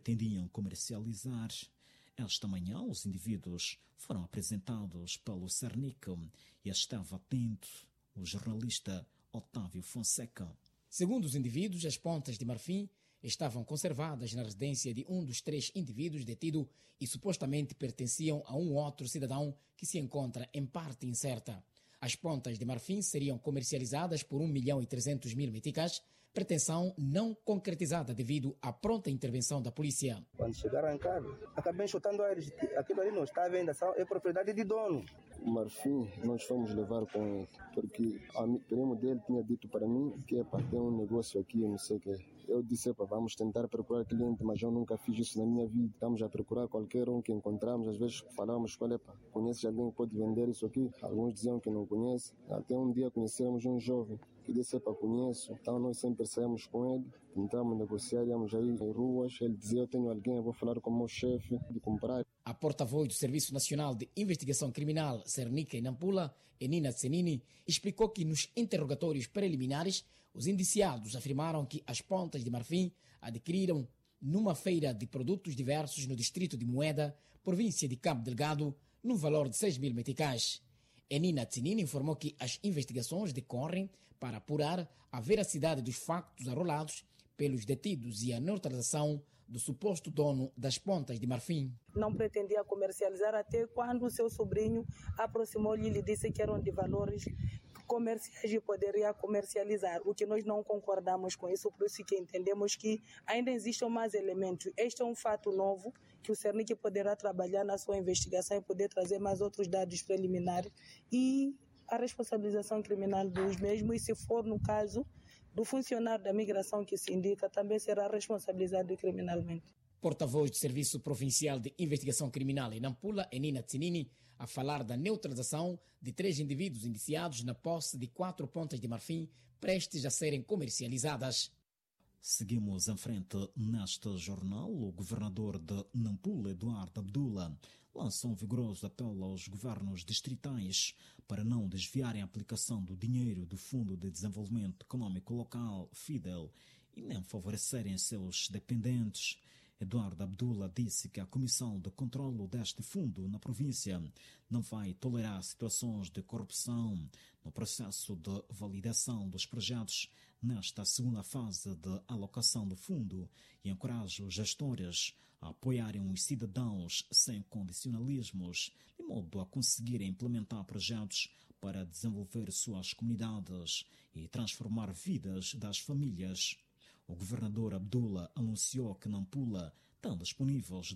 pretendiam comercializar. Esta manhã, os indivíduos foram apresentados pelo Cernic e estava atento o jornalista Otávio Fonseca. Segundo os indivíduos, as pontas de marfim estavam conservadas na residência de um dos 3 indivíduos detidos e supostamente pertenciam a um outro cidadão que se encontra em parte incerta. As pontas de marfim seriam comercializadas por 1.300.000 meticais, pretensão não concretizada devido à pronta intervenção da polícia. Quando chegaram em casa, acabei chutando eles. Aquilo ali não está à venda, é propriedade de dono. O marfim nós fomos levar com ele, porque o primo dele tinha dito para mim que é para ter um negócio aqui, não sei o que. Eu disse, vamos tentar procurar cliente, mas eu nunca fiz isso na minha vida. Estamos a procurar qualquer um que encontramos, às vezes falamos com ele, conhece alguém que pode vender isso aqui? Alguns diziam que não conhece. Até um dia conhecemos um jovem que disse, conheço. Então nós sempre saímos com ele, tentamos negociar, íamos aí em ruas. Ele dizia, eu tenho alguém, eu vou falar com o meu chefe de comprar. A porta-voz do Serviço Nacional de Investigação Criminal, Cernic em Nampula, Enina Tsenini, explicou que nos interrogatórios preliminares, os indiciados afirmaram que as pontas de marfim adquiriram numa feira de produtos diversos no distrito de Moeda, província de Cabo Delgado, no valor de 6.000 meticais. Enina Tsenini informou que as investigações decorrem para apurar a veracidade dos factos arrolados pelos detidos e a neutralização do suposto dono das pontas de marfim. Não pretendia comercializar até quando o seu sobrinho aproximou-lhe e lhe disse que eram de valores comerciais e poderia comercializar, o que nós não concordamos com isso, por isso que entendemos que ainda existem mais elementos. Este é um fato novo que o Cernic poderá trabalhar na sua investigação e poder trazer mais outros dados preliminares e a responsabilização criminal dos mesmos, e se for no caso do funcionário da migração que se indica, também será responsabilizado criminalmente. Porta-voz do Serviço Provincial de Investigação Criminal em Nampula, Enina Tsenini, a falar da neutralização de 3 indivíduos indiciados na posse de 4 pontas de marfim prestes a serem comercializadas. Seguimos em frente neste jornal. O governador de Nampula, Eduardo Abdullah, lançou um vigoroso apelo aos governos distritais para não desviarem a aplicação do dinheiro do Fundo de Desenvolvimento Econômico Local, FIDEL, e nem favorecerem seus dependentes. Eduardo Abdullah disse que a Comissão de Controlo deste fundo na província não vai tolerar situações de corrupção no processo de validação dos projetos nesta segunda fase de alocação do fundo e encoraja os gestores a apoiarem os cidadãos sem condicionalismos, de modo a conseguirem implementar projetos para desenvolver suas comunidades e transformar vidas das famílias. O governador Abdullah anunciou que Nampula estão disponíveis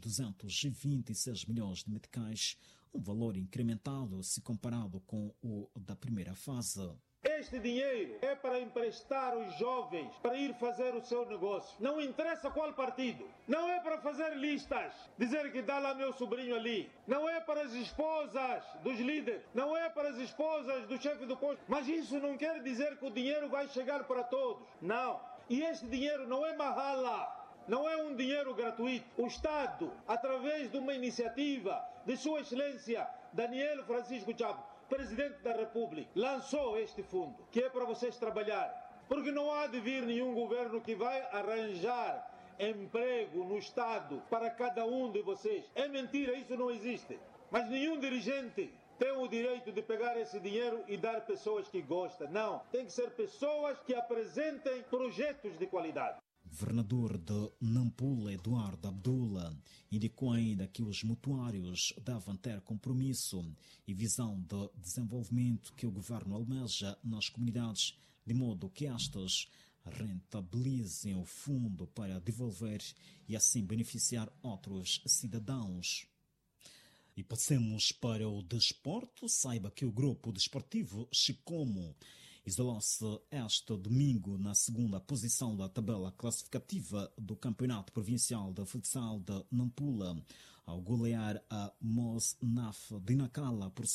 226 milhões de meticais, um valor incrementado se comparado com o da primeira fase. Este dinheiro é para emprestar os jovens para ir fazer o seu negócio. Não interessa qual partido. Não é para fazer listas, dizer que dá lá meu sobrinho ali. Não é para as esposas dos líderes. Não é para as esposas do chefe do posto. Mas isso não quer dizer que o dinheiro vai chegar para todos. Não. E este dinheiro não é mahala. Não é um dinheiro gratuito. O Estado, através de uma iniciativa de Sua Excelência Daniel Francisco Chapo, Presidente da República, lançou este fundo, que é para vocês trabalharem. Porque não há de vir nenhum governo que vai arranjar emprego no Estado para cada um de vocês. É mentira, isso não existe. Mas nenhum dirigente tem o direito de pegar esse dinheiro e dar pessoas que gostam. Não, tem que ser pessoas que apresentem projetos de qualidade. O governador de Nampula, Eduardo Abdullah, indicou ainda que os mutuários devem ter compromisso e visão de desenvolvimento que o governo almeja nas comunidades, de modo que estas rentabilizem o fundo para devolver e assim beneficiar outros cidadãos. E passemos para o desporto. Saiba que o grupo desportivo Chicomo isolou-se este domingo na segunda posição da tabela classificativa do Campeonato Provincial de Futsal de Nampula, ao golear a Mosnaf de Nacala por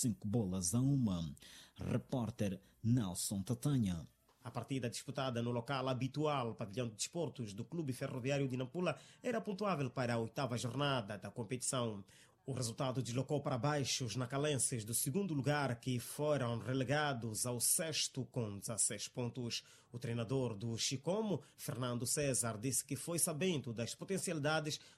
5-1. Repórter Nelson Tatanha. A partida disputada no local habitual, pavilhão de desportos do Clube Ferroviário de Nampula, era pontuável para a 8ª jornada da competição. O resultado deslocou para baixo os nacalenses do segundo lugar, que foram relegados ao 6º com 16 pontos. O treinador do Chicomo, Fernando César, disse que foi sabendo das potencialidades